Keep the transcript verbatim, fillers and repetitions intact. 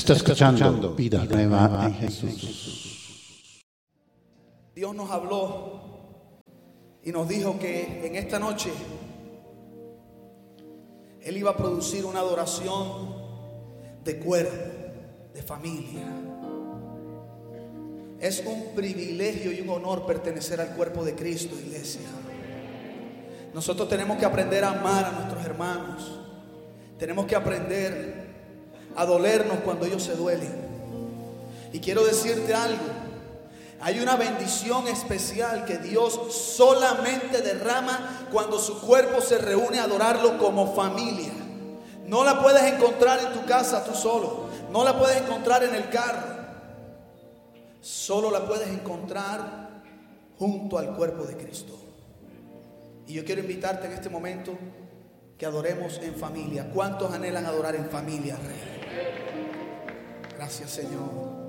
Está escuchando Vida Nueva en Jesús. Dios nos habló y nos dijo que en esta noche Él iba a producir una adoración de cuerpo, de familia. Es un privilegio y un honor pertenecer al cuerpo de Cristo, iglesia. Nosotros tenemos que aprender a amar a nuestros hermanos. Tenemos que aprender a dolernos cuando ellos se duelen. Y quiero decirte algo: hay una bendición especial que Dios solamente derrama cuando su cuerpo se reúne a adorarlo como familia. No la puedes encontrar en tu casa tú solo. No la puedes encontrar en el carro. Solo la puedes encontrar junto al cuerpo de Cristo. Y yo quiero invitarte en este momento que adoremos en familia. ¿Cuántos anhelan adorar en familia, Rey? Gracias, Señor.